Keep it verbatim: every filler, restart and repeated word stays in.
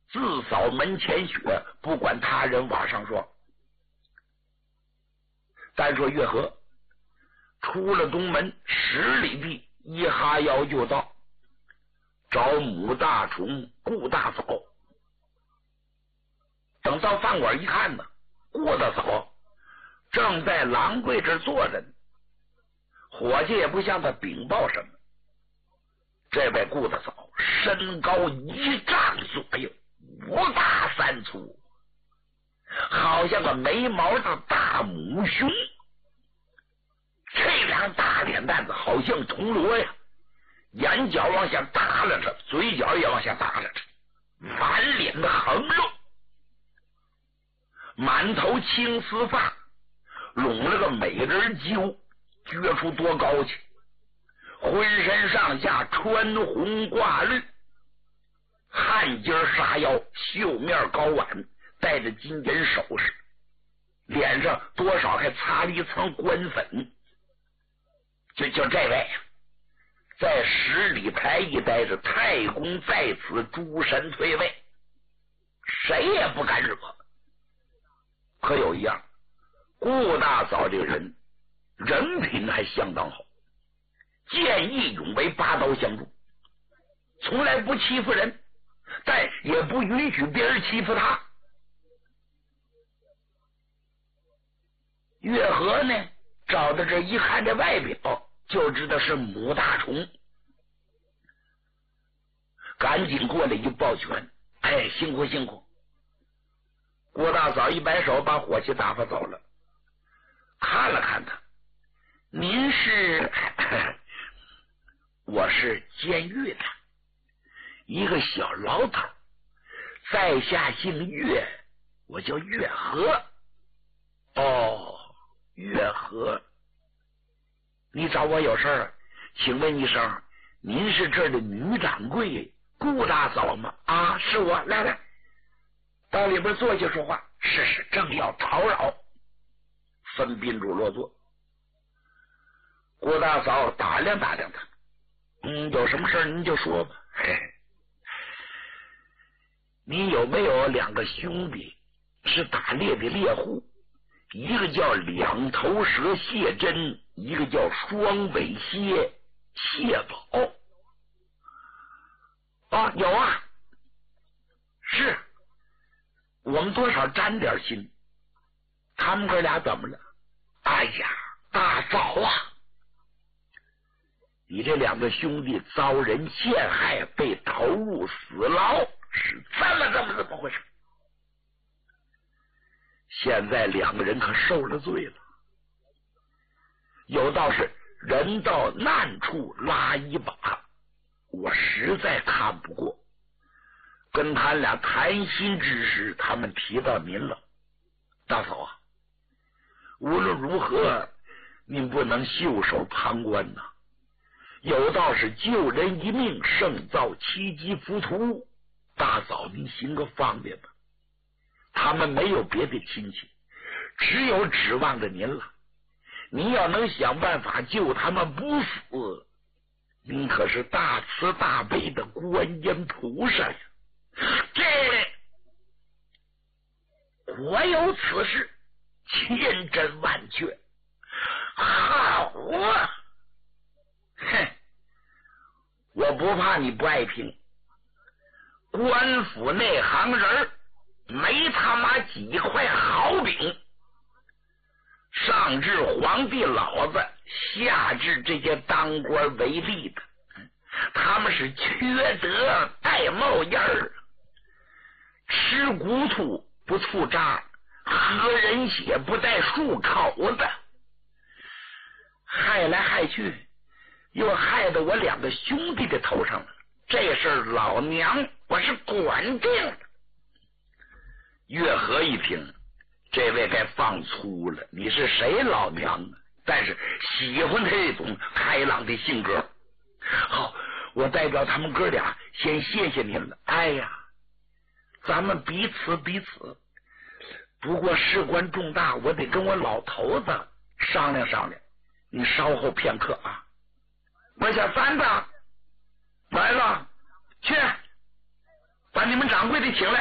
自扫门前雪，不管他人瓦上霜。单说月河出了东门十里地，一哈腰就到，找母大虫顾大嫂。等到饭馆一看呢，顾大嫂正在郎柜这坐着呢，伙计也不向他禀报什么。这位顾大嫂身高一丈左右，五大三粗，好像个没毛的大母熊，这张大脸蛋子好像铜锣呀，眼角往下耷拉着，嘴角也往下耷拉着，满脸的横肉，满头青丝发，拢了个美人揪，撅出多高去，浑身上下穿红挂绿，汗襟纱腰，绣面高挽，戴着金银首饰，脸上多少还擦了一层官粉。就就这位在十里台一待着，太公在此，诸神退位，谁也不敢惹。可有一样，顾大嫂这个人人品还相当好，见义勇为，拔刀相助，从来不欺负人，但也不允许别人欺负他。月河呢，找到这一看这外表，就知道是母大虫，赶紧过来一抱拳，哎，辛苦辛苦。郭大嫂一摆手，把伙计打发走了。看了看他，您是？我是监狱的一个小牢头，在下姓岳，我叫月河。哦，月河，你找我有事儿？请问一声，您是这儿的女掌柜顾大嫂吗？啊，是我。来来，到里边坐下说话。是是，正要讨扰。分宾主落座。顾大嫂打量打量他，嗯，有什么事您就说吧。嘿，你有没有两个兄弟是打猎的猎户？一个叫两头蛇谢真，一个叫双尾蝎谢宝。啊，有啊，是我们多少沾点心。他们哥俩怎么了？哎呀，大嫂啊，你这两个兄弟遭人陷害，被投入死牢，是这么这么怎么回事？现在两个人可受了罪了，有道是人到难处拉一把，我实在看不过，跟他俩谈心之时，他们提到您了。大嫂啊，无论如何您不能袖手旁观呐、啊。有道是救人一命胜造七级浮屠，大嫂您行个方便吧。他们没有别的亲戚，只有指望着您了。您要能想办法救他们不死，您可是大慈大悲的观音菩萨呀！这果有此事，千真万确。好啊！哼，我不怕你不爱听。官府内行人没他妈几块好饼，上至皇帝老子，下至这些当官为吏的，他们是缺德带冒烟儿，吃骨头不吐渣，喝人血不带漱口的，害来害去，又害得我两个兄弟的头上了。这事儿老娘我是管定的。月河一听，这位该放粗了，你是谁老娘啊？但是喜欢他这种开朗的性格。好，我代表他们哥俩先谢谢您了。哎呀，咱们彼此彼此，不过事关重大，我得跟我老头子商量商量，你稍后片刻啊。我小三子来了，去把你们掌柜的请来。